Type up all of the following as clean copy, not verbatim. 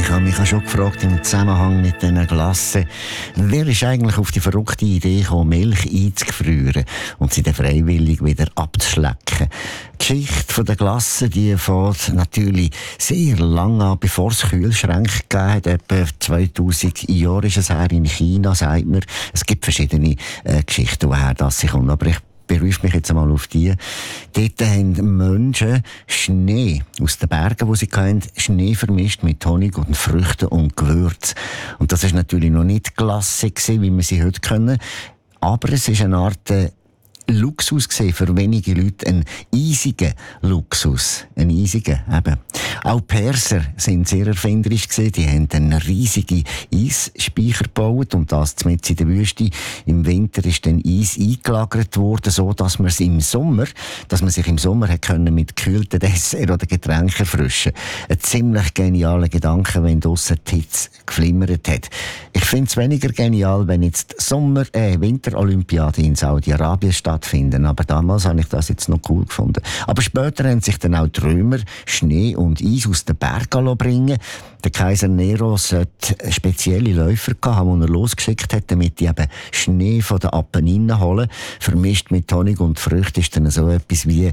Ich habe mich auch schon gefragt, im Zusammenhang mit diesen Glassen, wer ist eigentlich auf die verrückte Idee gekommen, Milch einzufrieren und sie dann freiwillig wieder abzuschlecken? Die Geschichte der Glassen, die fängt natürlich sehr lange an, bevor es Kühlschränke gegeben hat. Etwa 2000 Jahre ist es her in China, sagt man. Es gibt verschiedene Geschichten, woher das sich kommt. Aber ich berufe mich jetzt einmal auf die. Dort haben Menschen Schnee aus den Bergen, die sie hatten, Schnee vermischt mit Honig und Früchten und Gewürz. Und das war natürlich noch nicht Glasse, wie wir sie heute kennen. Aber es ist eine Art Luxus gesehen, für wenige Leute ein eisiger Luxus. Ein eisiger, eben. Auch Perser sind sehr erfinderisch gesehen. Die haben einen riesigen Eisspeicher gebaut und das mitten in der Wüste. Im Winter ist dann Eis eingelagert worden, so dass man sich im Sommer hat können mit gekühlten Dessert oder Getränken erfrischen. Ein ziemlich genialer Gedanke, wenn draussen die Hitze geflimmert hat. Ich finde es weniger genial, wenn jetzt Winterolympiade in Saudi-Arabien stattfinden. Aber damals habe ich das jetzt noch cool gefunden. Aber später haben sich dann auch die Römer Schnee und Eis aus den Bergen bringen. Der Kaiser Nero sollte spezielle Läufer haben, die er losgeschickt hat, damit die eben Schnee von den Apenninen holen. Vermischt mit Honig und Früchten ist dann so etwas wie,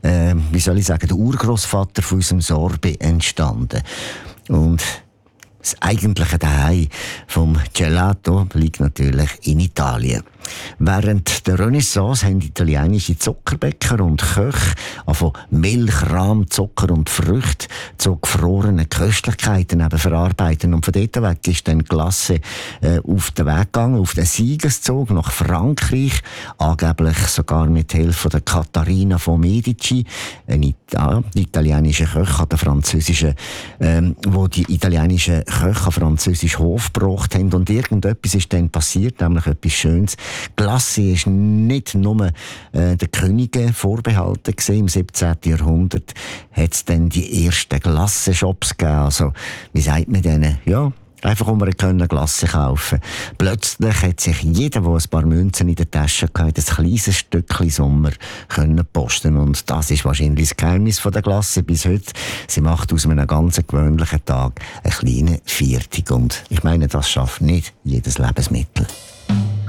der Urgroßvater von unserem Sorbet entstanden. Und das eigentliche Daheim vom Gelato liegt natürlich in Italien. Während der Renaissance haben italienische Zuckerbäcker und Köche von Milch, Rahm, Zucker und Früchte zu gefrorenen Köstlichkeiten verarbeiten. Und von dort weg ist dann Glasse auf den Weg gegangen, auf den Siegeszug nach Frankreich, angeblich sogar mit Hilfe der Katharina von Medici, eine italienische Köche an der französischen, wo die italienischen Köche an französisch Hof gebracht haben. Und irgendetwas ist dann passiert, nämlich etwas Schönes. Glasse ist nicht nur den Königen vorbehalten gewesen. Im 17. Jahrhundert hat es dann die ersten Glassenshops gegeben. Also, wie sagt man denen? Ja, einfach um eine Glasse kaufen. Plötzlich hat sich jeder, der ein paar Münzen in der Tasche hatte, ein kleines Stückchen Sommer posten. Und das ist wahrscheinlich das Geheimnis der Glasse bis heute. Sie macht aus einem ganz gewöhnlichen Tag einen kleinen Viertig. Und ich meine, das schafft nicht jedes Lebensmittel.